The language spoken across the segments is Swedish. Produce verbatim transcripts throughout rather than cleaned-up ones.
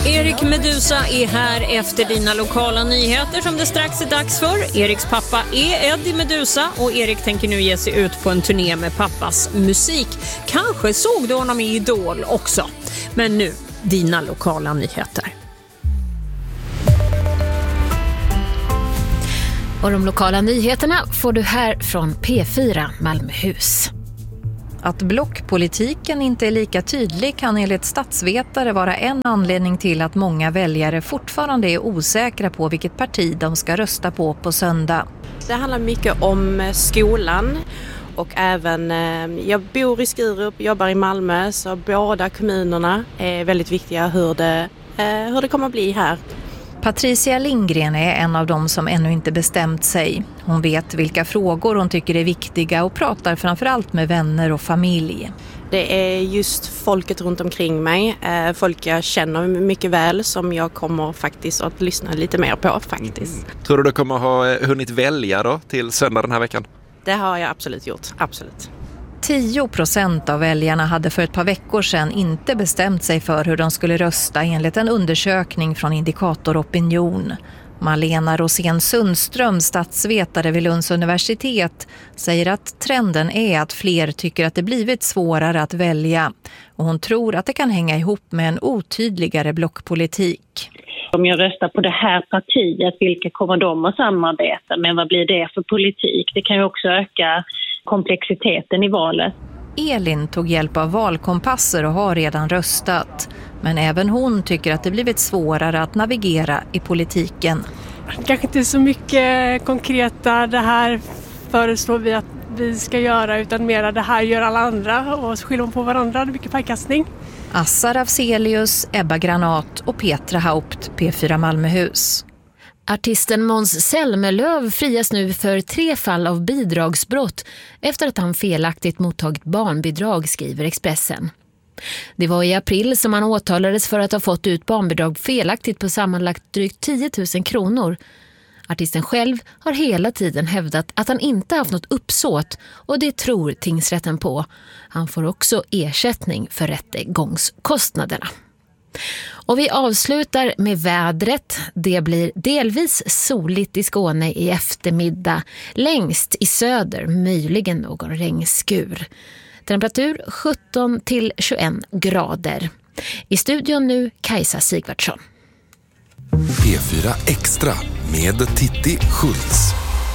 Erik Medusa är här efter dina lokala nyheter som det strax är dags för. Eriks pappa är Eddie Medusa och Erik tänker nu ge sig ut på en turné med pappas musik. Kanske såg du honom i Idol också. Men nu, dina lokala nyheter. Och de lokala nyheterna får du här från P fyra Malmöhus. Att blockpolitiken inte är lika tydlig kan enligt statsvetare vara en anledning till att många väljare fortfarande är osäkra på vilket parti de ska rösta på på söndag. Det handlar mycket om skolan och även, jag bor i Skurup, jobbar i Malmö, så båda kommunerna är väldigt viktiga hur det, hur det kommer att bli här. Patricia Lindgren är en av dem som ännu inte bestämt sig. Hon vet vilka frågor hon tycker är viktiga och pratar framförallt med vänner och familj. Det är just folket runt omkring mig, folk jag känner mycket väl som jag kommer faktiskt att lyssna lite mer på faktiskt. Mm. Tror du du kommer ha hunnit välja då till söndag den här veckan? Det har jag absolut gjort, absolut. tio procent av väljarna hade för ett par veckor sedan inte bestämt sig för hur de skulle rösta enligt en undersökning från Indikator Opinion. Malena Rosén Sundström, statsvetare vid Lunds universitet, säger att trenden är att fler tycker att det blivit svårare att välja. Och hon tror att det kan hänga ihop med en otydligare blockpolitik. Om jag röstar på det här partiet, vilka kommer de att samarbeta med? Vad blir det för politik? Det kan ju också öka komplexiteten i valet. Elin tog hjälp av valkompasser och har redan röstat. Men även hon tycker att det blivit svårare att navigera i politiken. Kanske inte så mycket konkreta, det här föreslår vi att vi ska göra, utan mer det här gör alla andra och så skyller de på varandra, det är mycket pajkastning. Assar Afzelius, Ebba Granat och Petra Haupt, P fyra Malmöhus. Artisten Måns Zelmerlöw frias nu för tre fall av bidragsbrott efter att han felaktigt mottagit barnbidrag, skriver Expressen. Det var i april som han åtalades för att ha fått ut barnbidrag felaktigt på sammanlagt drygt tio tusen kronor. Artisten själv har hela tiden hävdat att han inte haft något uppsåt och det tror tingsrätten på. Han får också ersättning för rättegångskostnaderna. Och vi avslutar med vädret. Det blir delvis soligt i Skåne i eftermiddag. Längst i söder möjligen någon regnskur. Temperatur sjutton till tjugoett grader. I studion nu Kajsa Sigvardsson. P fyra Extra med Titti Schultz.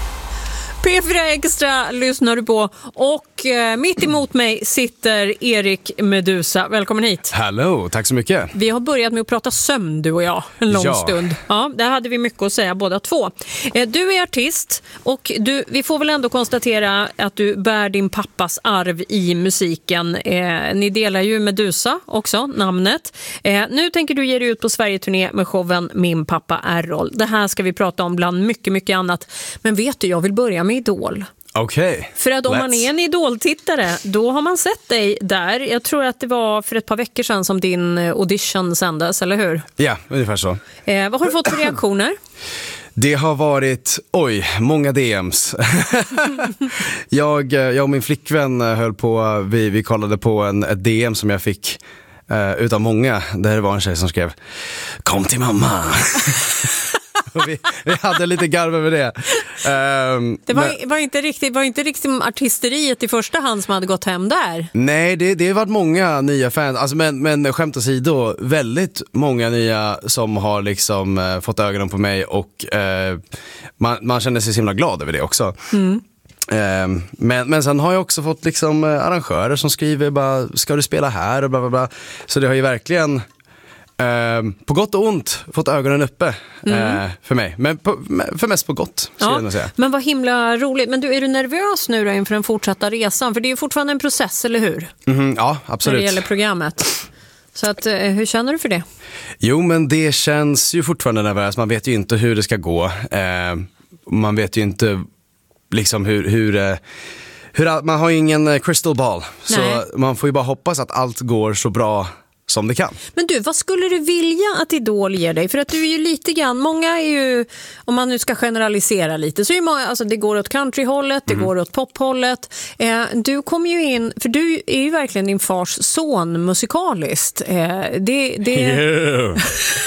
P fyra Extra lyssnar du på och eh, mitt emot mig sitter Erik Medusa. Välkommen hit. Hello, tack så mycket. Vi har börjat med att prata sömn, du och jag, en lång ja. stund. Ja, där hade vi mycket att säga båda två. Eh, du är artist och du, vi får väl ändå konstatera att du bär din pappas arv i musiken. Eh, ni delar ju Medusa också, namnet. Eh, nu tänker du ge dig ut på Sverige-turné med showen Min pappa Errol. Det här ska vi prata om bland mycket, mycket annat. Men vet du, jag vill börja med Idol. Okej. Okay. För att om Let's. man är en Idol-tittare, då har man sett dig där. Jag tror att det var för ett par veckor sedan som din audition sändes, eller hur? Ja, ungefär så. Eh, vad har du fått för reaktioner? Det har varit, oj, många D M's. jag, jag och min flickvän höll på, vi, vi kollade på en, ett D M som jag fick uh, utav många. Där var en tjej som skrev, kom till mamma. Vi, vi hade lite garv över det. Um, det var, men, var inte riktigt, var inte riktigt artisteriet i första hand som hade gått hem där. Nej, det, det har varit många nya fans. Alltså, men, men skämt åsido, väldigt många nya som har liksom uh, fått ögonen på mig och uh, man, man känner sig så himla glad över det också. Mm. Um, men, men sen har jag också fått liksom uh, arrangörer som skriver bara, ska du spela här och bla bla bla. Så det har ju verkligen Uh, på gott och ont fått ögonen uppe mm. uh, för mig. Men på, för mest på gott, skulle ja. jag säga. Men vad himla roligt. Men du, är du nervös nu då inför den fortsatta resan? För det är ju fortfarande en process, eller hur? Mm, ja, absolut. När det gäller programmet. Så att, uh, hur känner du för det? Jo, men det känns ju fortfarande nervöst. Man vet ju inte hur det ska gå. Uh, man vet ju inte liksom hur... hur uh, Hur, man har ju ingen crystal ball. Nej. Så man får ju bara hoppas att allt går så bra som det kan. Men du, vad skulle du vilja att Idol ger dig? För att du är ju lite grann, många är ju, om man nu ska generalisera lite, så är många, alltså det går åt countryhållet, det mm. går åt pophållet. Eh, du kommer ju in, för du är ju verkligen din fars son musikaliskt. Eh, det... det... Yeah.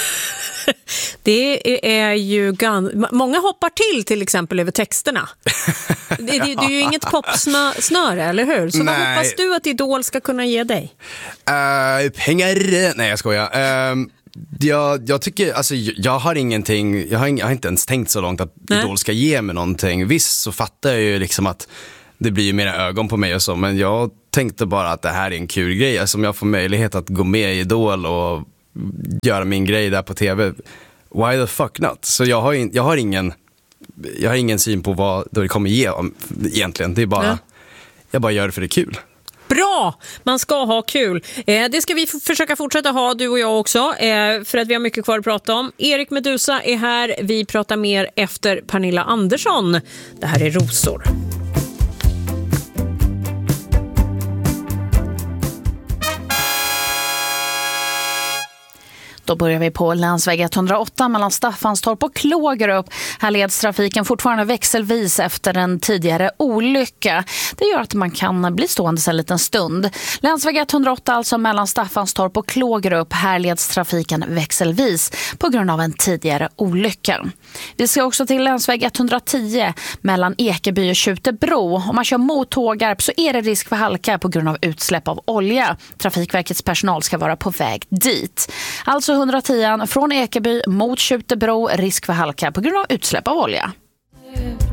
Det är ju gan... Många hoppar till till exempel över texterna. Det, det, det är ju inget popsnöre, eller hur? Så Nej. Vad hoppas du att Idol ska kunna ge dig? Uh, pengar? Nej, jag skojar. Uh, jag, jag tycker, alltså jag har ingenting, jag har, ing, jag har inte ens tänkt så långt att Nej. Idol ska ge mig någonting. Visst så fattar jag ju liksom att det blir ju mera ögon på mig och så, men jag tänkte bara att det här är en kul grej. Alltså om jag får möjlighet att gå med i Idol och göra min grej där på tv, why the fuck not? Så jag har, in, jag har ingen jag har ingen syn på vad det kommer ge om, egentligen. Det är bara, ja. Jag bara gör det för det är kul. Bra! Man ska ha kul. Eh, det ska vi f- försöka fortsätta ha, du och jag också, eh, för att vi har mycket kvar att prata om. Erik Meduza är här. Vi pratar mer efter Pernilla Andersson. Det här är Rosor. Då börjar vi på länsväg etthundraåtta mellan Staffanstorp och Klågerup. Här leds trafiken fortfarande växelvis efter en tidigare olycka. Det gör att man kan bli stående en liten stund. Länsväg etthundraåtta alltså mellan Staffanstorp och Klågerup. Här leds trafiken växelvis på grund av en tidigare olycka. Vi ska också till länsväg etthundratio mellan Ekeby och Tjutebro. Om man kör mot Tågarp så är det risk för halka på grund av utsläpp av olja. Trafikverkets personal ska vara på väg dit. Alltså etthundratio från Ekeby mot Tjutebro, risk för halka på grund av utsläpp av olja.